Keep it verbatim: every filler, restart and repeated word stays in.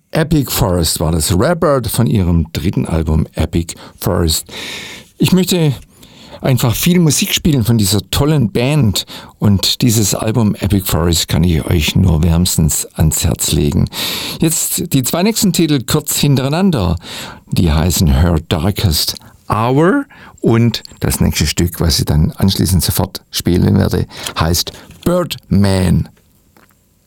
Epic Forest war das. Rare Bird von ihrem dritten Album Epic Forest. Ich möchte einfach viel Musik spielen von dieser tollen Band und dieses Album Epic Forest kann ich euch nur wärmstens ans Herz legen. Jetzt die zwei nächsten Titel kurz hintereinander. Die heißen Her Darkest Hour und das nächste Stück, was ich dann anschließend sofort spielen werde, heißt Birdman.